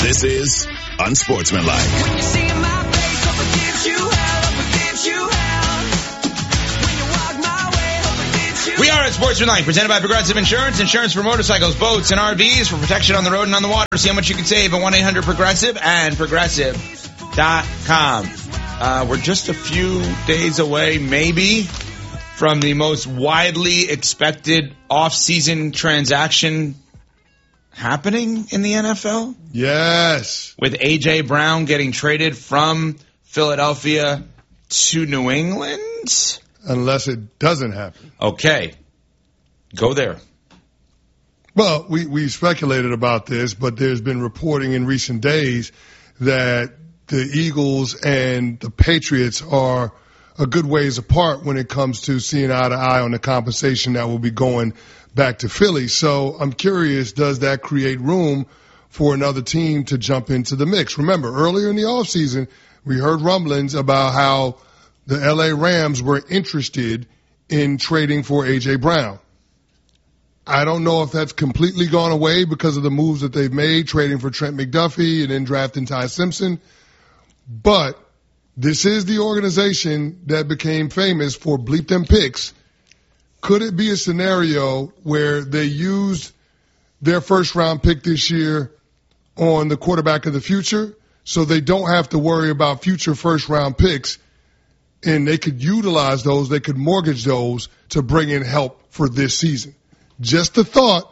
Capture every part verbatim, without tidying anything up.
This is Unsportsmanlike. When you see my face, hope it gives you hell, hope it gives you hell. When you walk my way, hope it gives you We are at Sportsmanlike, presented by Progressive Insurance. Insurance for motorcycles, boats, and R Vs for protection on the road and on the water. See how much you can save at one eight hundred progressive and progressive dot com. Uh, we're just a few days away, maybe, from the most widely expected off-season transaction happening in the N F L. Yes. With A J. Brown getting traded from Philadelphia to New England. Unless it doesn't happen. Okay. Go there. Well, we, we speculated about this, but there's been reporting in recent days that the Eagles and the Patriots are a good ways apart when it comes to seeing eye to eye on the compensation that will be going back to Philly. So I'm curious, does that create room for another team to jump into the mix? Remember, earlier in the offseason, we heard rumblings about how the L A Rams were interested in trading for A J. Brown. I don't know if that's completely gone away because of the moves that they've made, trading for Trent McDuffie and then drafting Ty Simpson. But this is the organization that became famous for bleep them picks. Could it be a scenario where they used their first-round pick this year on the quarterback of the future so they don't have to worry about future first-round picks, and they could utilize those, they could mortgage those to bring in help for this season? Just a thought.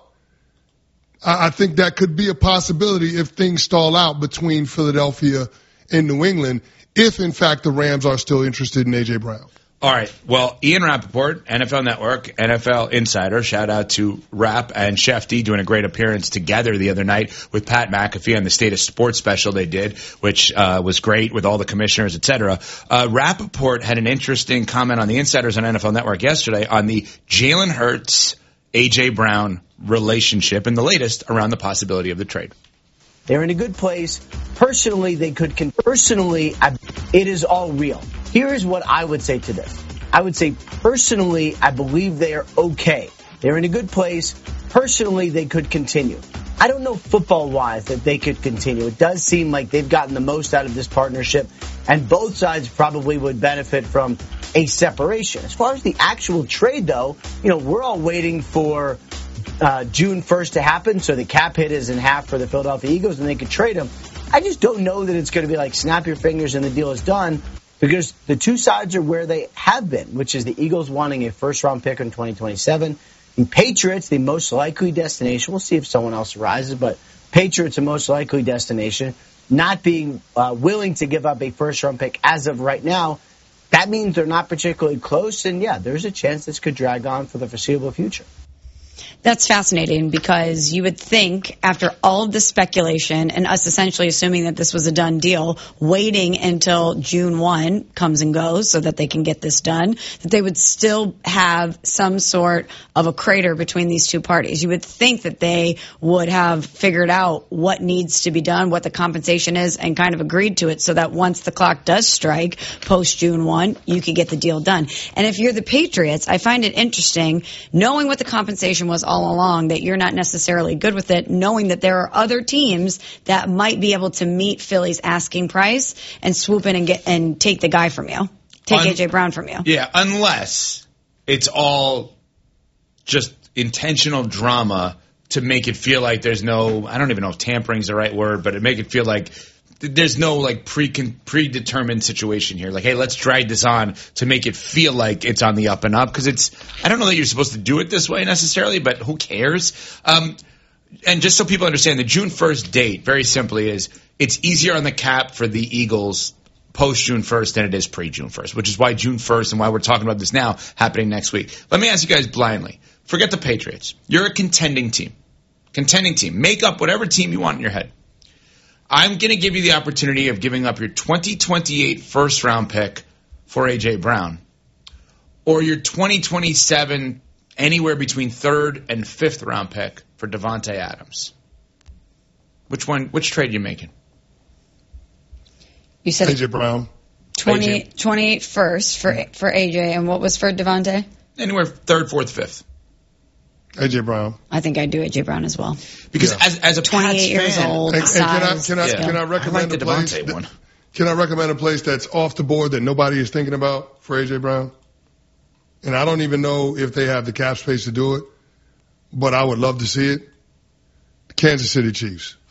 I think that could be a possibility if things stall out between Philadelphia and New England, if, in fact, the Rams are still interested in A J. Brown. All right. Well, Ian Rappaport, N F L Network, N F L Insider, shout out to Rapp and Shefty doing a great appearance together the other night with Pat McAfee on the State of Sports special they did, which uh, was great with all the commissioners, et cetera. Uh, Rappaport had an interesting comment on the Insiders on N F L Network yesterday on the Jalen Hurts, A J. Brown relationship and the latest around the possibility of the trade. They're in a good place. Personally, they could, con- personally, I, it is all real. Here is what I would say to this. I would say, personally, I believe they are okay. They're in a good place. Personally, they could continue. I don't know football-wise that they could continue. It does seem like they've gotten the most out of this partnership, and both sides probably would benefit from a separation. As far as the actual trade, though, you know, we're all waiting for uh, June first to happen, so the cap hit is in half for the Philadelphia Eagles, and they could trade him. I just don't know that it's going to be like snap your fingers and the deal is done, because the two sides are where they have been, which is the Eagles wanting a first-round pick in twenty twenty-seven. The Patriots, the most likely destination. We'll see if someone else arises, but Patriots, the most likely destination, not being uh, willing to give up a first-round pick as of right now. That means they're not particularly close, and, yeah, there's a chance this could drag on for the foreseeable future. That's fascinating, because you would think after all of the speculation and us essentially assuming that this was a done deal, waiting until June first comes and goes so that they can get this done, that they would still have some sort of a crater between these two parties. You would think that they would have figured out what needs to be done, what the compensation is, and kind of agreed to it so that once the clock does strike post June first, you could get the deal done. And if you're the Patriots, I find it interesting knowing what the compensation was all along, that you're not necessarily good with it, knowing that there are other teams that might be able to meet Philly's asking price and swoop in and get and take the guy from you, take Un- A J. Brown from you. Yeah, unless it's all just intentional drama to make it feel like there's no, I don't even know if tampering is the right word, but it make it feel like there's no like pre predetermined situation here. Like, hey, let's drag this on to make it feel like it's on the up and up, because it's, I don't know that you're supposed to do it this way necessarily, but who cares? Um, and just so people understand, the June first date, very simply, is it's easier on the cap for the Eagles post June first than it is pre June first, which is why June first and why we're talking about this now happening next week. Let me ask you guys blindly. Forget the Patriots. You're a contending team. Contending team. Make up whatever team you want in your head. I'm going to give you the opportunity of giving up your twenty twenty-eight first-round pick for A J. Brown, or your twenty twenty-seven anywhere between third and fifth-round pick for Davante Adams. Which one? Which trade are you making? You said A J. Brown. twenty, twenty-eight first for for A J, and what was for Davante? Anywhere third, fourth, fifth. A J Brown. I think I'd do A J Brown as well. Because Yeah. as, as a twenty-eight Pats years fan, old, And, and can I size. can I Yeah. can I I like recommend the a place? Devontae that- one. Can I recommend a place that's off the board that nobody is thinking about for A J Brown? And I don't even know if they have the cap space to do it, but I would love to see it. The Kansas City Chiefs.